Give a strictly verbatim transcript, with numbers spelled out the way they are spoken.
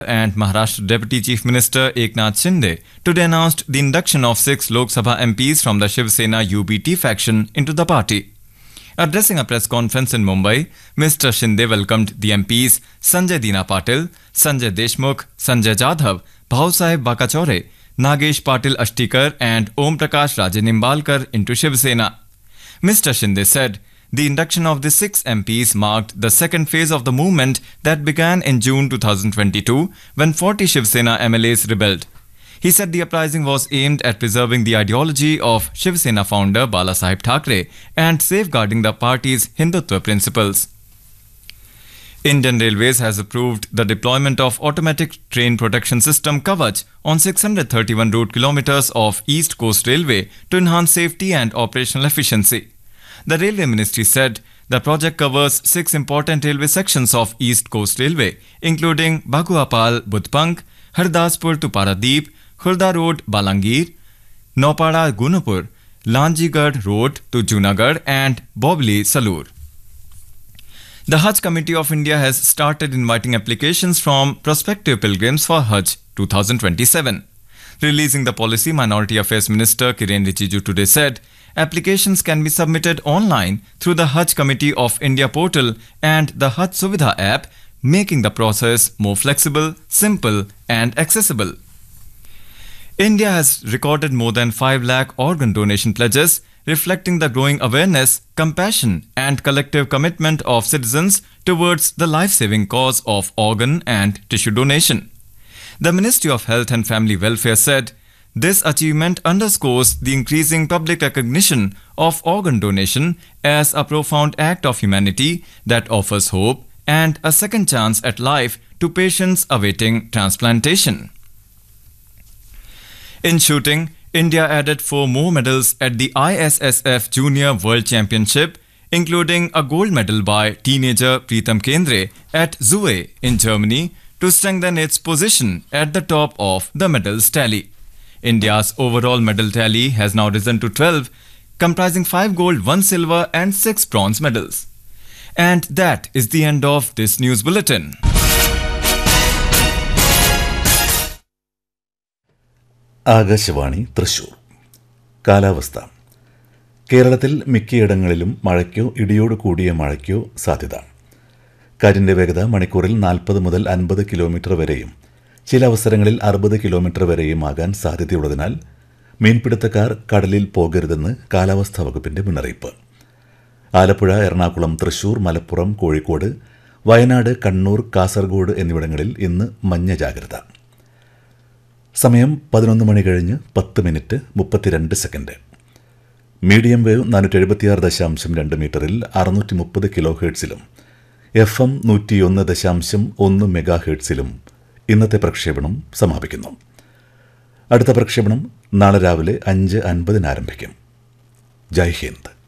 And Maharashtra Deputy Chief Minister Eknath Shinde today announced the induction of six Lok Sabha M Ps from the Shiv Sena U B T faction into the party. Addressing a press conference in Mumbai, Mister Shinde welcomed the M Ps Sanjay Dina Patil, Sanjay Deshmukh, Sanjay Jadhav, Bhausaheb Bakachore, Nagesh Patil Ashtikar and Om Prakash Raje Nimbalkar into Shiv Sena. Mister Shinde said, the induction of the six M Ps marked the second phase of the movement that began in June twenty twenty-two when forty Shiv Sena M L As rebelled. He said the uprising was aimed at preserving the ideology of Shiv Sena founder Balasaheb Thackeray and safeguarding the party's Hindutva principles. Indian Railways has approved the deployment of automatic train protection system Kavach on six hundred thirty-one route kilometers of East Coast Railway to enhance safety and operational efficiency. The Railway Ministry said the project covers six important railway sections of East Coast Railway, including Bhaguapal Budpunk, Hardaspur to Paradeep, Khurda Road Balangir, Naupada Gunapur, Lanjigad Road to Junagadh and Bobli Salur. The Hajj Committee of India has started inviting applications from prospective pilgrims for Hajj twenty twenty-seven. Releasing the policy, Minority Affairs Minister Kiren Rijiju today said, applications can be submitted online through the Hajj Committee of India portal and the Hajj Suvidha app, making the process more flexible, simple and accessible. India has recorded more than five lakh organ donation pledges, reflecting the growing awareness, compassion and collective commitment of citizens towards the life-saving cause of organ and tissue donation. The Ministry of Health and Family Welfare said, this achievement underscores the increasing public recognition of organ donation as a profound act of humanity that offers hope and a second chance at life to patients awaiting transplantation. In shooting, India added four more medals at the I S S F Junior World Championship, including a gold medal by teenager Pritam Kendre at Zue in Germany to strengthen its position at the top of the medals tally. India's overall medal tally has now risen to twelve, comprising five gold, one silver and six bronze medals. And that is the end of this news bulletin. Akashvani Thrissur. കാലാവസ്ഥ. കേരളത്തിൽ മിക്കയിടങ്ങളിലും മഴയ്ക്കോ ഇടിയോട് കൂടിയ മഴയ്ക്കോ സാധ്യത. കാറ്റിൻ്റെ വേഗത മണിക്കൂറിൽ നാൽപ്പത് മുതൽ അൻപത് കിലോമീറ്റർ വരെയും ചില അവസരങ്ങളിൽ അറുപത് കിലോമീറ്റർ വരെയും ആകാൻ സാധ്യതയുള്ളതിനാൽ മീൻപിടുത്തക്കാർ കടലിൽ പോകരുതെന്ന് കാലാവസ്ഥാ വകുപ്പിന്റെ മുന്നറിയിപ്പ്. ആലപ്പുഴ, എറണാകുളം, തൃശൂർ, മലപ്പുറം, കോഴിക്കോട്, വയനാട്, കണ്ണൂർ, കാസർഗോഡ് എന്നിവിടങ്ങളിൽ ഇന്ന് മഞ്ഞ ജാഗ്രത. സമയം പതിനൊന്ന് മണി കഴിഞ്ഞ് പത്ത് മിനിറ്റ് മുപ്പത്തിരണ്ട് സെക്കൻഡ്. മീഡിയം വേവ് നാനൂറ്റി എഴുപത്തിയാറ് ദശാംശം രണ്ട് മീറ്ററിൽ അറുന്നൂറ്റി മുപ്പത് കിലോ ഹേർട്സിലും എഫ് എം നൂറ്റിയൊന്ന് ദശാംശം ഒന്ന് മെഗാ ഹേർട്സിലും ഇന്നത്തെ പ്രക്ഷേപണം സമാപിക്കുന്നു. അടുത്ത പ്രക്ഷേപണം നാളെ രാവിലെ അഞ്ച് അൻപതിന് ആരംഭിക്കും. ജയ് ഹിന്ദ്.